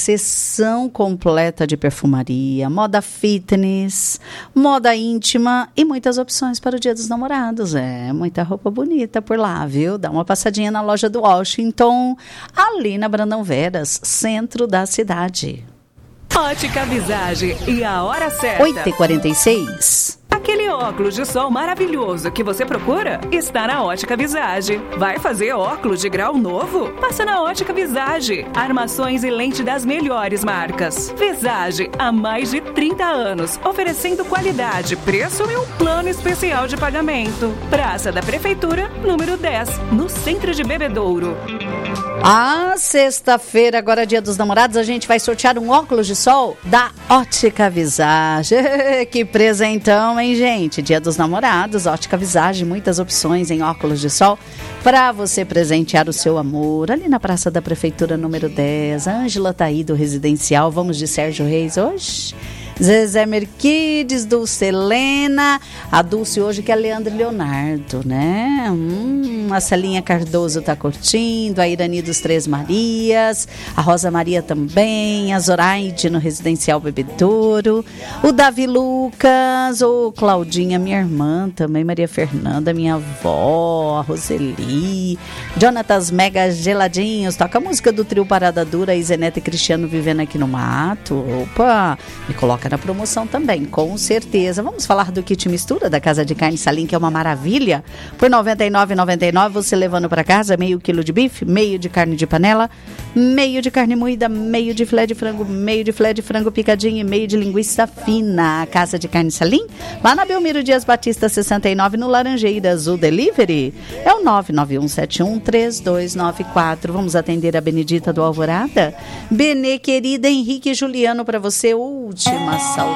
seção completa de perfumaria, moda fitness, moda íntima e muitas opções para o Dia dos Namorados. Muita roupa bonita por lá, viu? Dá uma passadinha na loja do Washington, ali na Brandão Veras, centro da cidade. Ótica Visage e a hora certa. 8h46. Aquele óculos de sol maravilhoso que você procura está na Ótica Visage. Vai fazer óculos de grau novo? Passa na Ótica Visage. Armações e lente das melhores marcas. Visage, há mais de 30 anos, oferecendo qualidade, preço e um plano especial de pagamento. Praça da Prefeitura, número 10, no centro de Bebedouro. Sexta-feira, agora Dia dos Namorados, a gente vai sortear um óculos de sol da Ótica Visage. Que presentão, hein, gente? Dia dos Namorados, Ótica Visage, muitas opções em óculos de sol para você presentear o seu amor. Ali na Praça da Prefeitura, número 10, Ângela tá aí do Residencial. Vamos de Sérgio Reis hoje. Zezé Merquides, Dulce Helena, a Dulce hoje que é Leandro e Leonardo, né? A Celinha Cardoso tá curtindo, a Irani dos Três Marias, a Rosa Maria também, a Zoraide no Residencial Bebedouro, o Davi Lucas, o Claudinha, minha irmã também, Maria Fernanda, minha avó, a Roseli, Jonatas Mega Geladinhos, toca a música do trio Parada Dura, Izeneta e Cristiano Vivendo Aqui no Mato. Opa, me coloca na promoção também, com certeza. Vamos falar do kit mistura da Casa de Carne Salim, que é uma maravilha. Por R$ 99,99 você levando para casa meio quilo de bife, meio de carne de panela, meio de carne moída, meio de filé de frango, meio de filé de frango picadinho e meio de linguiça fina. Casa de Carne Salim, lá na Belmiro Dias Batista 69, no Laranjeiras. O delivery é o 991713294. Vamos atender a Benedita do Alvorada. Benê, querida, Henrique e Juliano, para você, última saudade.